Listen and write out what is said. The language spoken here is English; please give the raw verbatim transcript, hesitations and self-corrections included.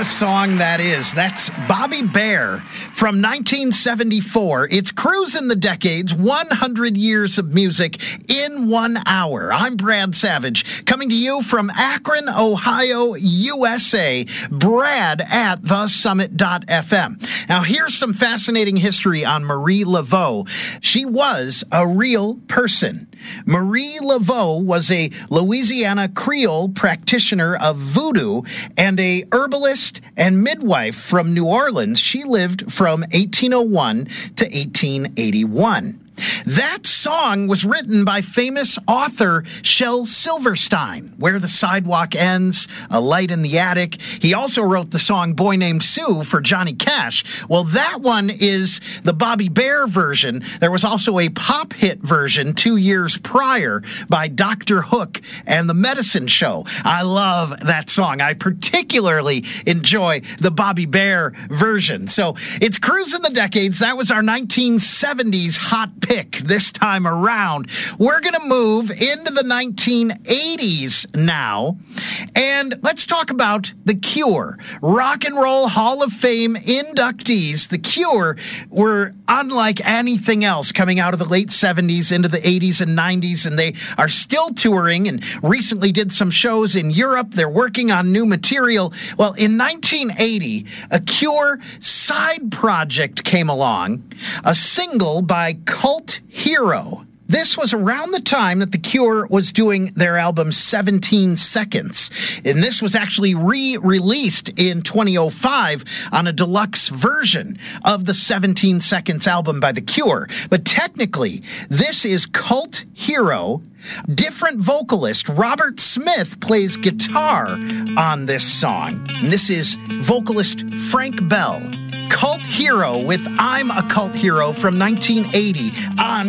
a song that is. That's Bobby Bare from nineteen seventy-four. It's Cruising the Decades, one hundred years of music in one hour. I'm Brad Savage, coming to you from Akron, Ohio, U S A. Brad at the summit dot f m. Now, here's some fascinating history on Marie Laveau. She was a real person. Marie Laveau was a Louisiana Creole practitioner of voodoo and a herbalist and midwife from New Orleans. She lived from eighteen oh one to eighteen eighty-one. That song was written by famous author Shel Silverstein, Where the Sidewalk Ends, A Light in the Attic. He also wrote the song Boy Named Sue for Johnny Cash. Well, that one is the Bobby Bare version. There was also a pop hit version two years prior by Doctor Hook and the Medicine Show. I love that song. I particularly enjoy the Bobby Bare version. So it's Cruising the Decades. That was our nineteen seventies hot pick. This time around, we're going to move into the nineteen eighties now, and let's talk about The Cure. Rock and Roll Hall of Fame inductees. The Cure were unlike anything else coming out of the late seventies into the eighties and nineties, and they are still touring and recently did some shows in Europe. They're working on new material. Well, in nineteen eighty, a Cure side project came along, a single by Cult Hero. This was around the time that The Cure was doing their album seventeen seconds. And this was actually re-released in twenty oh five on a deluxe version of the seventeen seconds album by The Cure. But technically, this is Cult Hero. Different vocalist Robert Smith plays guitar on this song. And this is vocalist Frank Bell. Cult Hero with I'm a Cult Hero from nineteen eighty on